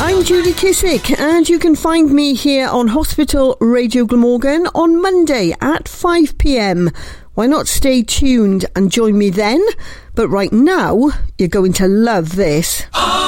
I'm Judy Kissick, and you can find me here on Hospital Radio Glamorgan on Monday at 5 p.m. Why not stay tuned and join me then? But right now, you're going to love this.